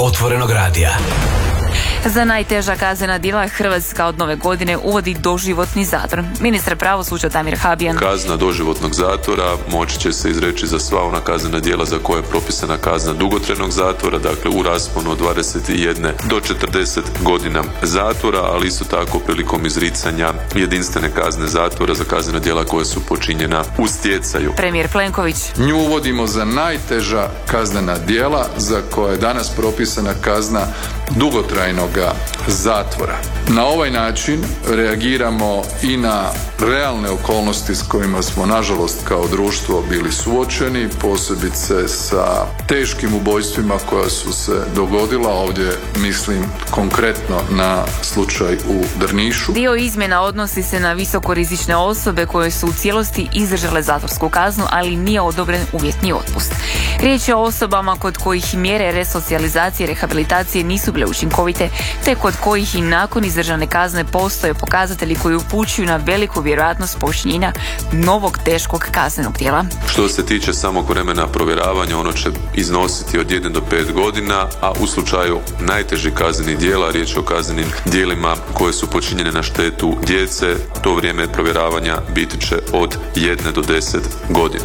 Otvorenog radija. Za najteža kaznena djela Hrvatska od nove godine uvodi doživotni zatvor. Ministar pravosuđa Damir Habijan. Kazna doživotnog zatvora moći će se izreći za sva ona kaznena djela za koje je propisana kazna dugotrajnog zatvora, dakle u rasponu od 21 do 40 godina zatvora, ali isto tako prilikom izricanja jedinstvene kazne zatvora za kaznena djela koja su počinjena u stjecaju. Premijer Plenković. Nju uvodimo za najteža kaznena djela za koja je danas propisana kazna dugotrajnog zatvora. Na ovaj način reagiramo i na realne okolnosti s kojima smo nažalost kao društvo bili suočeni, posebice sa teškim ubojstvima koja su se dogodila, ovdje mislim konkretno na slučaj u Drnišu. Dio izmjena odnosi se na visokorizične osobe koje su u cijelosti izdržale zatvorsku kaznu, ali nije odobren uvjetni otpust. Riječ je o osobama kod kojih mjere resocijalizacije i rehabilitacije nisu bile učinkovite, te kod kojih i nakon izdržane kazne postoje pokazatelji koji upućuju na veliku vjerojatnost počinjenja novog teškog kaznenog djela. Što se tiče samog vremena provjeravanja, ono će iznositi od 1 do 5 godina, a u slučaju najtežih kaznenih djela, riječ je o kaznenim djelima koje su počinjene na štetu djece, to vrijeme provjeravanja biti će od 1 do 10 godina.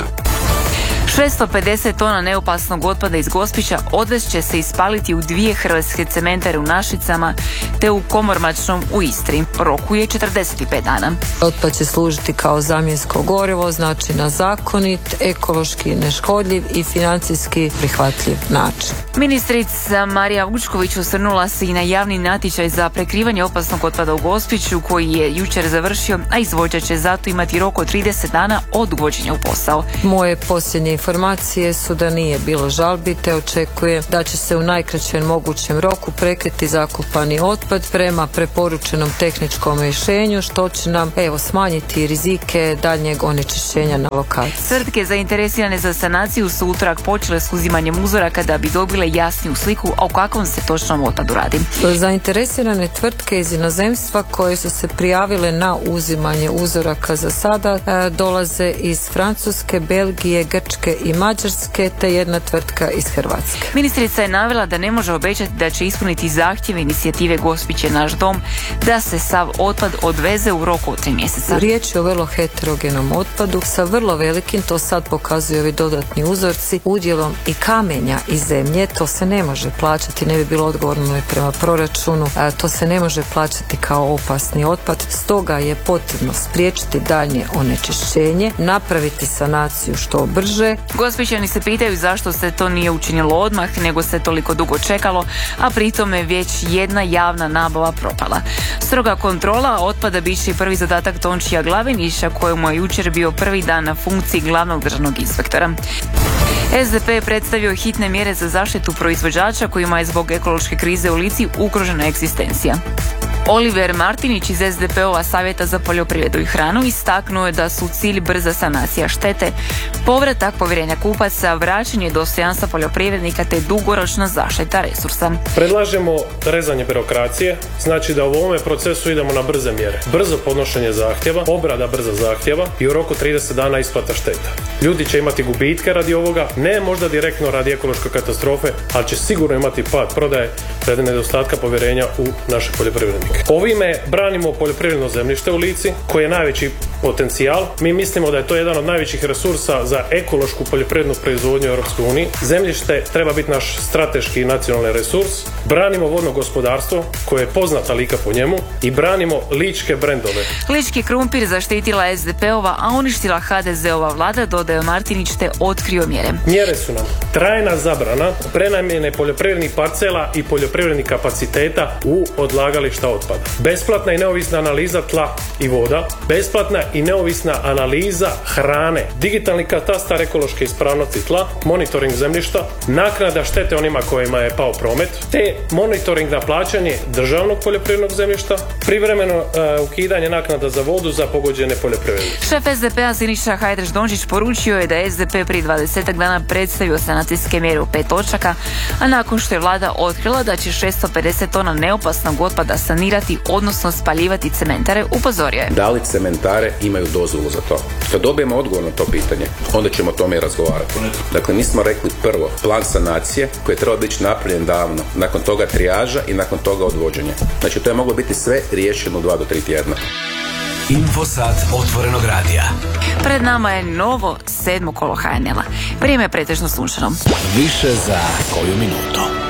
650 tona neopasnog otpada iz Gospića odvest će se ispaliti u 2 hrvatske cementare u Našicama te u Komormačnom u Istri. Roku je 45 dana. Otpad će služiti kao zamjensko gorivo, znači na zakonit, ekološki neškodljiv i financijski prihvatljiv način. Ministrica Marija Vučković osvrnula se i na javni natječaj za prekrivanje opasnog otpada u Gospiću koji je jučer završio, a izvođač će zato imati rok od 30 dana od uvođenja u posao. Moje posljednje informacije su da nije bilo žalbi, te očekuje da će se u najkraćem mogućem roku prekriti zakopani otpad prema preporučenom tehničkom rješenju, što će nam smanjiti rizike daljnjeg onečišćenja na lokaciji. Tvrtke zainteresirane za sanaciju su utorak počele s uzimanjem uzoraka da bi dobile jasniju sliku o kakvom se točnom otpadu radi. Zainteresirane tvrtke iz inozemstva koje su se prijavile na uzimanje uzoraka za sada dolaze iz Francuske, Belgije, Grčke i Mađarske, te jedna tvrtka iz Hrvatske. Ministrica je navela da ne može obećati da će ispuniti zahtjeve inicijative Gospić je naš dom da se sav otpad odveze u roku od 3 mjeseca. Riječ je o vrlo heterogenom otpadu sa vrlo velikim, to sad pokazuju ovi dodatni uzorci, udjelom i kamenja i zemlje. To se ne može plaćati, ne bi bilo odgovorno prema proračunu, to se ne može plaćati kao opasni otpad, stoga je potrebno spriječiti daljnje onečišćenje, napraviti sanaciju što brže. Gospićani se pitaju zašto se to nije učinilo odmah, nego se toliko dugo čekalo, a pritom je već jedna javna nabava propala. Stroga kontrola otpada bit će prvi zadatak Tončija Glavinića, kojemu je jučer bio prvi dan na funkciji glavnog državnog inspektora. SDP je predstavio hitne mjere za zaštitu proizvođača kojima je zbog ekološke krize u Lici ugrožena egzistencija. Oliver Martinić iz SDP-ova Savjeta za poljoprivredu i hranu istaknuo je da su cilj brza sanacija štete, povratak povjerenja kupaca, vraćanje dostojanstva poljoprivrednika te dugoročna zaštita resursa. Predlažemo rezanje birokracije, znači da u ovome procesu idemo na brze mjere. Brzo podnošenje zahtjeva, obrada brza zahtjeva i u roku 30 dana isplata šteta. Ljudi će imati gubitke radi ovoga, ne možda direktno radi ekološke katastrofe, ali će sigurno imati pad prodaje radi nedostatka povjerenja u naše poljoprivrednike. Ovime branimo poljoprivredno zemljište u Lici, koje je najveći potencijal. Mi mislimo da je to jedan od najvećih resursa za ekološku poljoprivrednu proizvodnju u EU. Zemljište treba biti naš strateški i nacionalni resurs. Branimo vodno gospodarstvo, koje je poznata Lika po njemu, i branimo ličke brendove. Lički krumpir zaštitila SDP-ova, a uništila HDZ-ova vlada, dodaje Martinić, te otkrio mjere. Mjere su nam trajna zabrana prenamjene poljoprivrednih parcela i poljoprivrednih kapaciteta u odlagališta otpada. Besplatna i neovisna analiza tla i voda, besplatna i neovisna analiza hrane, digitalni katastar ekološke ispravnosti tla, monitoring zemljišta, naknada štete onima kojima je pao promet, te monitoring na plaćanje državnog poljoprivrednog zemljišta, privremeno ukidanje naknada za vodu za pogođene poljoprivrednike. Šef SDP-a Siniša Hajdaš Dončić poručio je da je SDP prije 20 dana predstavio sanacijske mjere u 5 točaka, a nakon što je vlada otkrila da će 650 tona neopasnog otpada sanirati, odnosno spaljivati cementare, upozorio je. Da li cementare imaju dozvolu za to. Kad dobijemo odgovor na to pitanje, onda ćemo o tome i razgovarati. Dakle, mi smo rekli prvo plan sanacije koji je trebao biti napravljen davno, nakon toga trijaža i nakon toga odvođenje. Znači, to je moglo biti sve riješeno u 2 do 3 tjedna. Infosat otvorenog radija. Pred nama je novo 7. kolo HNL-a. Vrijeme je pretežno sunčano. Više za koju minutu.